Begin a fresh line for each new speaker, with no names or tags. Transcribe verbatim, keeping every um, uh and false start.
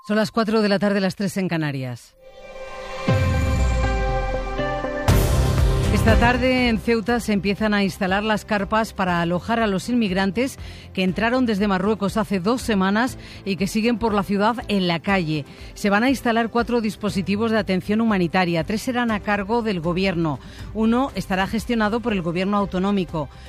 Son las cuatro de la tarde, las tres en Canarias. Esta tarde en Ceuta se empiezan a instalar las carpas para alojar a los inmigrantes que entraron desde Marruecos hace dos semanas y que siguen por la ciudad en la calle. Se van a instalar cuatro dispositivos de atención humanitaria. Tres serán a cargo del gobierno. Uno estará gestionado por el gobierno autonómico.